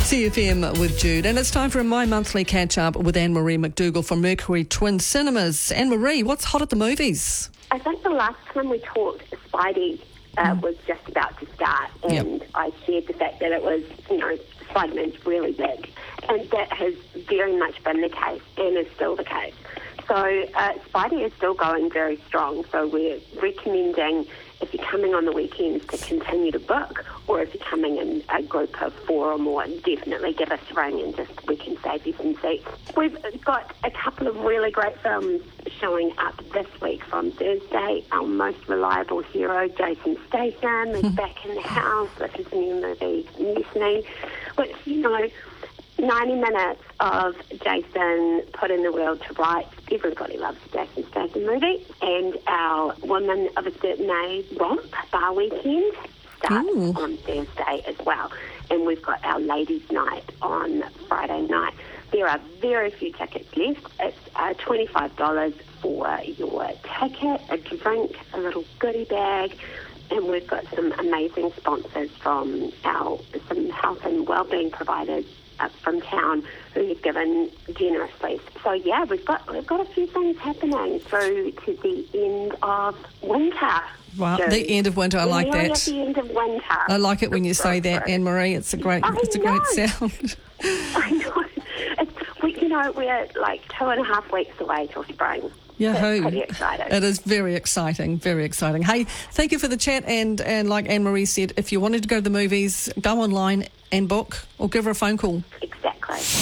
CFM with Jude, and it's time for a My Monthly catch-up with Anne-Marie McDougall from Mercury Twin Cinemas. Anne-Marie, what's hot at the movies? I think the last time we talked, Spidey was just about to start, and I shared the fact that it was, Spider-Man's really big, and that has very much been the case and is still the case. So Spidey is still going very strong, so we're recommending, if you're coming on the weekends, to continue to book, or if you're coming in a group of 4 or more, definitely give us a ring and we can save you some seats. We've got a couple of really great films showing up this week. From Thursday, our most reliable hero, Jason Statham, is back in the house with his new movie, Mutiny, which, 90 minutes of Jason putting the world to rights. Everybody loves a Jason Statham movie. And our Women of a Certain Age romp, Bar Weekend, starts on Thursday as well. And we've got our Ladies' Night on Friday night. There are very few tickets left. It's $25 for your ticket, a drink, a little goodie bag. And we've got some amazing sponsors from some health and wellbeing providers from town who have given generously. So yeah, we've got a few things happening through to the end of winter. Wow, the end of winter. I like that. At the end of winter. I like it when you say that, Anne-Marie. It's a great sound. I know. We're like 2.5 weeks away till spring. Yahoo. It's pretty exciting. It is very exciting, very exciting. Hey, thank you for the chat, and like Anne-Marie said, if you wanted to go to the movies, go online and book or give her a phone call. Exactly.